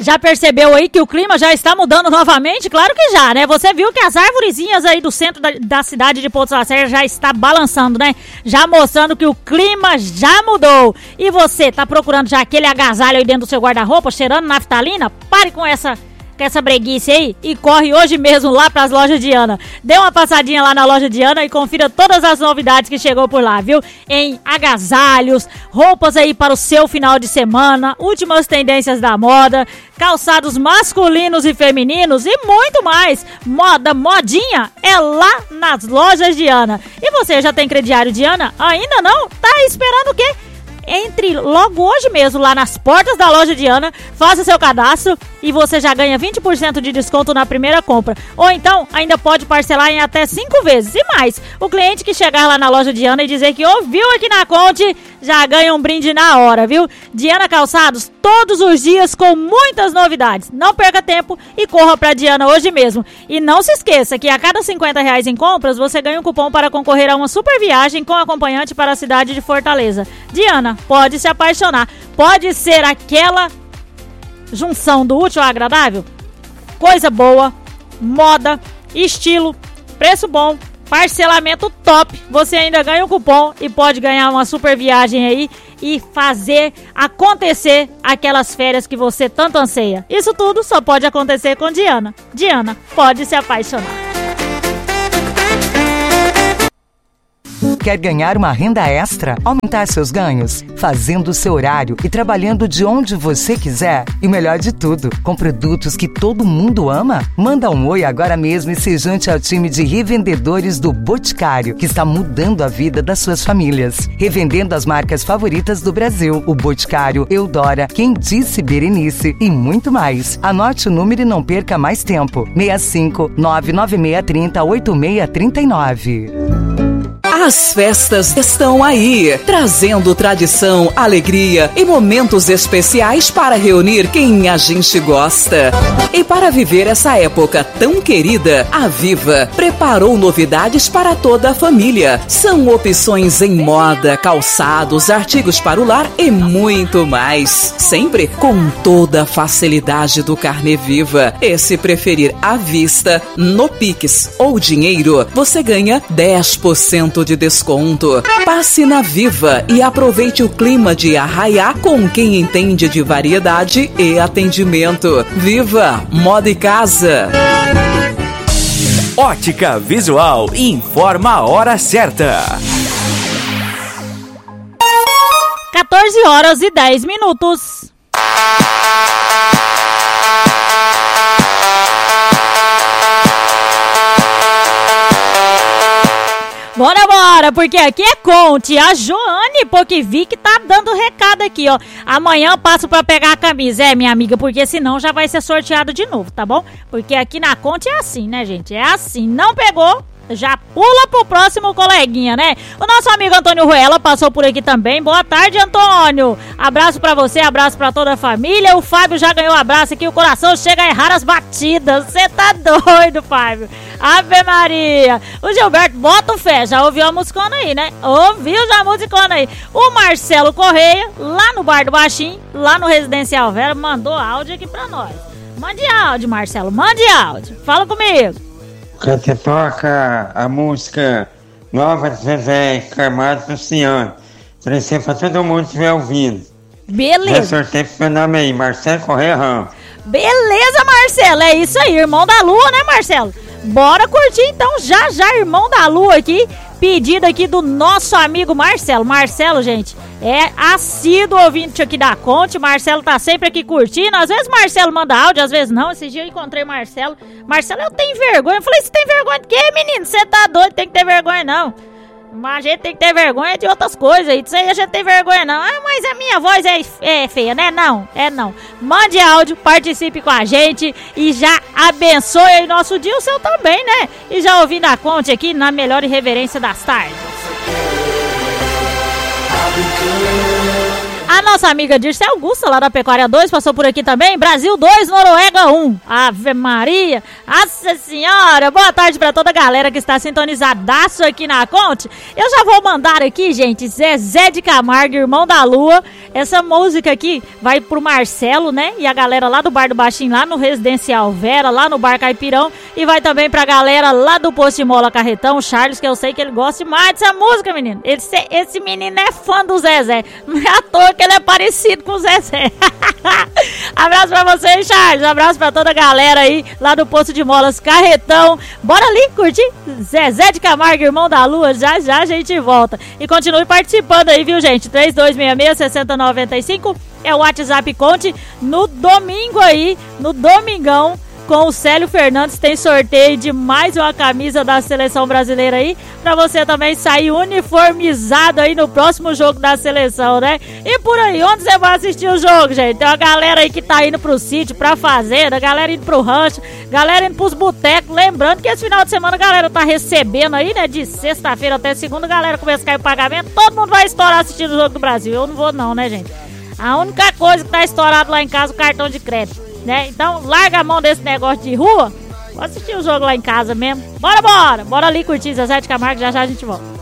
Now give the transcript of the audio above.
Já percebeu aí que o clima já está mudando novamente? Claro que já, né? Você viu que as arvorezinhas aí do centro da cidade de Pouso Lacerda já está balançando, né? Já mostrando que o clima já mudou. E você, tá procurando já aquele agasalho aí dentro do seu guarda-roupa, cheirando naftalina? Pare com essa breguice aí e corre hoje mesmo lá pras lojas de Ana. Dê uma passadinha lá na loja de Ana e confira todas as novidades que chegou por lá, viu? Em agasalhos, roupas aí para o seu final de semana, últimas tendências da moda, calçados masculinos e femininos e muito mais. Modinha é lá nas lojas de Ana. E você já tem crediário de Ana? Ainda não? Tá esperando o quê? Entre logo hoje mesmo lá nas portas da loja de Ana, faça seu cadastro e você já ganha 20% de desconto na primeira compra. Ou então, ainda pode parcelar em até 5 vezes. E mais, o cliente que chegar lá na loja de Ana e dizer que ouviu aqui na Conte, já ganha um brinde na hora, viu? Diana Calçados, todos os dias com muitas novidades. Não perca tempo e corra pra Diana hoje mesmo. E não se esqueça que a cada R$50 em compras, você ganha um cupom para concorrer a uma super viagem com acompanhante para a cidade de Fortaleza. Diana, pode se apaixonar. Pode ser aquela junção do útil ao agradável? Coisa boa, moda, estilo, preço bom, parcelamento top. Você ainda ganha um cupom e pode ganhar uma super viagem aí e fazer acontecer aquelas férias que você tanto anseia. Isso tudo só pode acontecer com Diana. Diana, pode se apaixonar. Quer ganhar uma renda extra? Aumentar seus ganhos? Fazendo o seu horário e trabalhando de onde você quiser? E o melhor de tudo, com produtos que todo mundo ama? Manda um oi agora mesmo e se junte ao time de revendedores do Boticário, que está mudando a vida das suas famílias. Revendendo as marcas favoritas do Brasil. O Boticário, Eudora, Quem Disse Berenice e muito mais. Anote o número e não perca mais tempo. 65 99630 8639. As festas estão aí, trazendo tradição, alegria e momentos especiais para reunir quem a gente gosta. E para viver essa época tão querida, a Viva preparou novidades para toda a família. São opções em moda, calçados, artigos para o lar e muito mais. Sempre com toda a facilidade do Carnê Viva. E se preferir à vista, no Pix ou dinheiro, você ganha 10% de desconto. Passe na Viva e aproveite o clima de arraiá com quem entende de variedade e atendimento. Viva Moda e Casa. Ótica Visual informa a hora certa. 14h10. Bora, porque aqui é Conte. A Joane Poquivic tá dando recado aqui, ó. Amanhã eu passo pra pegar a camisa, minha amiga, porque senão já vai ser sorteado de novo, tá bom? Porque aqui na Conte é assim, né, gente? É assim, não pegou, já pula pro próximo coleguinha, né? O nosso amigo Antônio Ruela passou por aqui também. Boa tarde, Antônio. Abraço pra você, abraço pra toda a família. O Fábio já ganhou abraço aqui. O coração chega a errar as batidas. Você tá doido, Fábio. Ave Maria. O Gilberto, bota fé. Já ouviu a musicona aí, né? Ouviu já a musicona aí. O Marcelo Correia, lá no Bar do Baixinho, lá no Residencial Vera, mandou áudio aqui pra nós. Mande áudio, Marcelo. Mande áudio. Fala comigo. Quando você toca a música Nova de Zezé Camargo Luciano, pra todo mundo estiver ouvindo. Beleza. Já sorteio pro meu nome aí, Marcelo Correia Ramos. Beleza, Marcelo. É isso aí, irmão da Lua, né, Marcelo? Bora curtir então, já, irmão da Lua aqui. Pedido aqui do nosso amigo Marcelo. Marcelo, gente, é assíduo ouvinte aqui da Conte. Marcelo tá sempre aqui curtindo. Às vezes Marcelo manda áudio, às vezes não. Esse dia eu encontrei Marcelo. Marcelo, eu tenho vergonha. Eu falei, você tem vergonha de quê, menino? Você tá doido, tem que ter vergonha não. Mas a gente tem que ter vergonha de outras coisas aí. Disso aí a gente tem vergonha não. Ah, mas a minha voz é feia, né? Não, é não. Mande áudio, participe com a gente e já abençoe aí nosso dia, o seu também, né? E já ouvindo a Conte aqui na melhor irreverência das tardes. A nossa amiga Dirce Augusta, lá da Pecuária 2, passou por aqui também. Brasil 2, Noruega 1. Ave Maria. Nossa Senhora. Boa tarde pra toda a galera que está sintonizadaço aqui na Conte. Eu já vou mandar aqui, gente, Zezé de Camargo, Irmão da Lua. Essa música aqui vai pro Marcelo, né? E a galera lá do Bar do Baixinho, lá no Residencial Vera, lá no Bar Caipirão. E vai também pra galera lá do Posto de Mola Carretão, Charles, que eu sei que ele gosta demais dessa música, menino. Esse menino é fã do Zezé. Não é à toa que ele é parecido com o Zezé. Abraço pra vocês, Charles. Abraço pra toda a galera aí lá do Posto de Molas Carretão. Bora ali curtir Zezé de Camargo, Irmão da Lua. Já já a gente volta. E continue participando aí, viu, gente? 3266-6095 é o WhatsApp Conte. No domingo aí, no domingão, com o Célio Fernandes, tem sorteio de mais uma camisa da Seleção Brasileira aí, pra você também sair uniformizado aí no próximo jogo da seleção, né? E por aí, onde você vai assistir o jogo, gente? Tem uma galera aí que tá indo pro sítio, pra fazenda, galera indo pro rancho, galera indo pros botecos. Lembrando que esse final de semana a galera tá recebendo aí, né? De sexta-feira até segunda, a galera começa a cair o pagamento, todo mundo vai estourar assistindo o jogo do Brasil. Eu não vou não, né, gente? A única coisa que tá estourado lá em casa é o cartão de crédito, né? Então larga a mão desse negócio de rua. Vou assistir o jogo lá em casa mesmo. Bora ali curtir Zezé de Camargo, já já a gente volta.